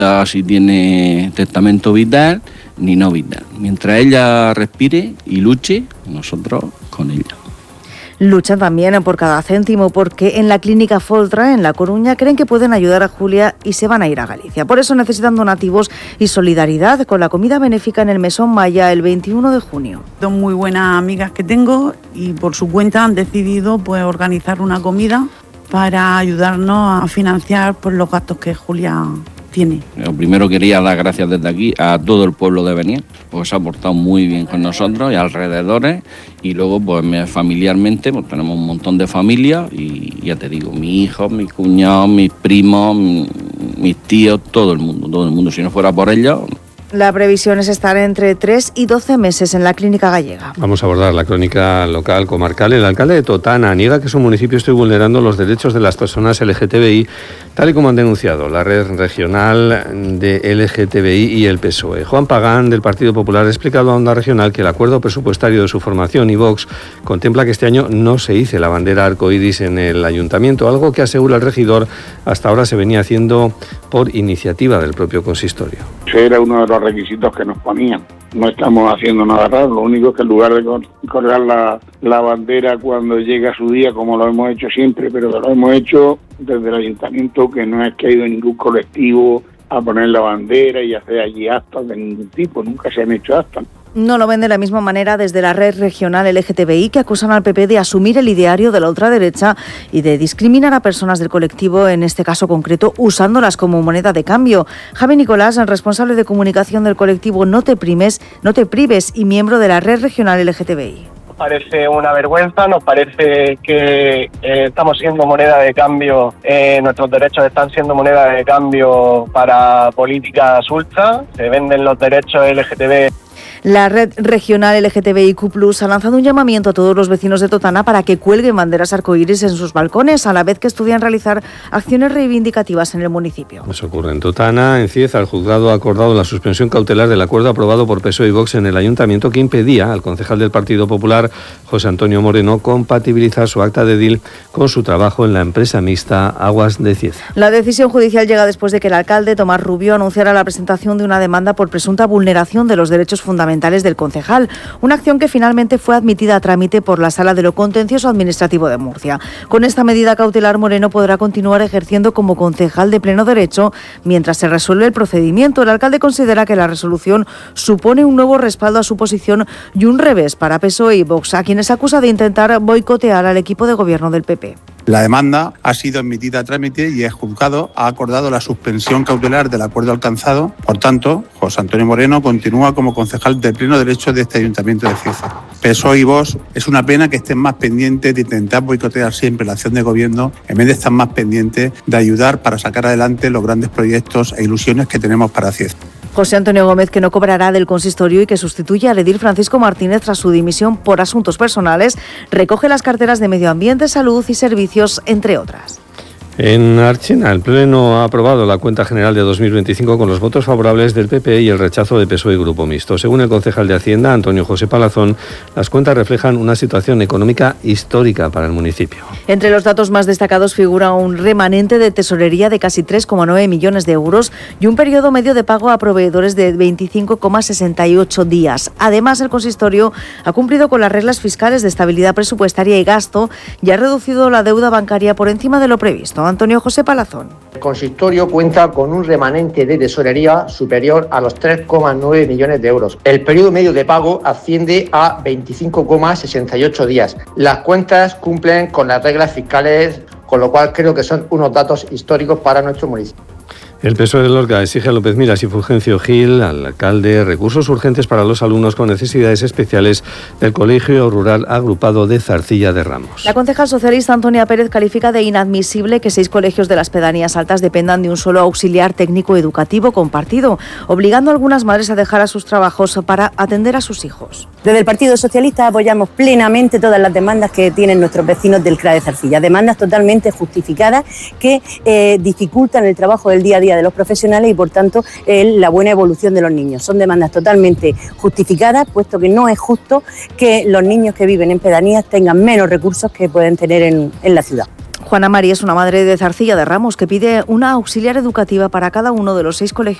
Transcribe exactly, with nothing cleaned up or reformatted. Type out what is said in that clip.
si tiene testamento vital ni no vital. Mientras ella respire y luche, nosotros con ella. Luchan también por cada céntimo porque en la clínica Foltra, en La Coruña, creen que pueden ayudar a Julia y se van a ir a Galicia. Por eso necesitan donativos y solidaridad con la comida benéfica en el Mesón Maya el veintiuno de junio. Son muy buenas amigas que tengo y por su cuenta han decidido pues organizar una comida para ayudarnos a financiar pues, los gastos que Julia tiene. Lo primero quería dar gracias desde aquí a todo el pueblo de Beniel, porque se ha portado muy bien con nosotros y alrededores, y luego pues familiarmente pues tenemos un montón de familias y ya te digo, mis hijos, mis cuñados, mis primos, mis tíos, todo el mundo, todo el mundo, si no fuera por ellos. La previsión es estar entre tres y doce meses en la clínica gallega. Vamos a abordar la crónica local comarcal. El alcalde de Totana niega que su municipio esté vulnerando los derechos de las personas L G T B I, tal y como han denunciado la red regional de L G T B I y el P S O E. Juan Pagán, del Partido Popular, ha explicado a Onda Regional que el acuerdo presupuestario de su formación y Vox contempla que este año no se hice la bandera arcoíris en el ayuntamiento, algo que asegura el regidor hasta ahora se venía haciendo por iniciativa del propio consistorio. Ese era uno de los requisitos que nos ponían. No estamos haciendo nada raro, lo único es que en lugar de colgar la, la bandera cuando llega su día, como lo hemos hecho siempre, pero que lo hemos hecho desde el ayuntamiento, que no es que ha ido ningún colectivo a poner la bandera y hacer allí actos de ningún tipo, nunca se han hecho actos. No lo ven de la misma manera desde la red regional L G T B I, que acusan al P P de asumir el ideario de la ultraderecha y de discriminar a personas del colectivo, en este caso concreto, usándolas como moneda de cambio. Javi Nicolás, el responsable de comunicación del colectivo No Te Primes, No Te Prives y miembro de la red regional L G T B I. Nos parece una vergüenza, nos parece que eh, estamos siendo moneda de cambio, eh, nuestros derechos están siendo moneda de cambio para políticas ultra, se venden los derechos L G T B. La red regional L G T B I Q plus, ha lanzado un llamamiento a todos los vecinos de Totana para que cuelguen banderas arcoíris en sus balcones, a la vez que estudian realizar acciones reivindicativas en el municipio. Eso ocurre en Totana. En Cieza, el juzgado ha acordado la suspensión cautelar del acuerdo aprobado por P S O E y Vox en el ayuntamiento que impedía al concejal del Partido Popular, José Antonio Moreno, compatibilizar su acta de edil con su trabajo en la empresa mixta Aguas de Cieza. La decisión judicial llega después de que el alcalde Tomás Rubio anunciara la presentación de una demanda por presunta vulneración de los derechos fundamentales del concejal, una acción que finalmente fue admitida a trámite por la Sala de lo Contencioso Administrativo de Murcia. Con esta medida cautelar, Moreno podrá continuar ejerciendo como concejal de pleno derecho mientras se resuelve el procedimiento. El alcalde considera que la resolución supone un nuevo respaldo a su posición y un revés para P S O E y Vox, a quienes acusa de intentar boicotear al equipo de gobierno del P P. La demanda ha sido admitida a trámite y el juzgado ha acordado la suspensión cautelar del acuerdo alcanzado. Por tanto, José Antonio Moreno continúa como concejal de pleno derecho de este ayuntamiento de Cieza. P S O E y Vox, es una pena que estén más pendientes de intentar boicotear siempre la acción de gobierno en vez de estar más pendientes de ayudar para sacar adelante los grandes proyectos e ilusiones que tenemos para Cieza. José Antonio Gómez, que no cobrará del consistorio y que sustituye al edil Francisco Martínez tras su dimisión por asuntos personales, recoge las carteras de Medio Ambiente, Salud y Servicios, entre otras. En Archena, el Pleno ha aprobado la cuenta general de dos mil veinticinco con los votos favorables del P P y el rechazo de P S O E y Grupo Mixto. Según el concejal de Hacienda, Antonio José Palazón, las cuentas reflejan una situación económica histórica para el municipio. Entre los datos más destacados figura un remanente de tesorería de casi tres coma nueve millones de euros y un periodo medio de pago a proveedores de veinticinco coma sesenta y ocho días. Además, el consistorio ha cumplido con las reglas fiscales de estabilidad presupuestaria y gasto y ha reducido la deuda bancaria por encima de lo previsto. Antonio José Palazón. El consistorio cuenta con un remanente de tesorería superior a los tres coma nueve millones de euros. El periodo medio de pago asciende a veinticinco coma sesenta y ocho días. Las cuentas cumplen con las reglas fiscales, con lo cual creo que son unos datos históricos para nuestro municipio. El P S O E de Lorca exige a López Miras y Fulgencio Gil, al alcalde, recursos urgentes para los alumnos con necesidades especiales del Colegio Rural Agrupado de Zarcilla de Ramos. La concejal socialista Antonia Pérez califica de inadmisible que seis colegios de las pedanías altas dependan de un solo auxiliar técnico educativo compartido, obligando a algunas madres a dejar a sus trabajos para atender a sus hijos. Desde el Partido Socialista apoyamos plenamente todas las demandas que tienen nuestros vecinos del C R A de Zarcilla, demandas totalmente justificadas que eh, dificultan el trabajo del día a día de los profesionales y, por tanto, eh, la buena evolución de los niños. Son demandas totalmente justificadas, puesto que no es justo que los niños que viven en pedanías tengan menos recursos que pueden tener en, en la ciudad. Juana Mari es una madre de Zarcilla de Ramos que pide una auxiliar educativa para cada uno de los seis colegios